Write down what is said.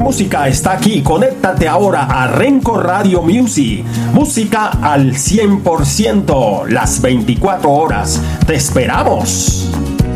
música está aquí. Conéctate ahora a Renco Radio Music. Música al 100%, las 24 horas. ¡Te esperamos!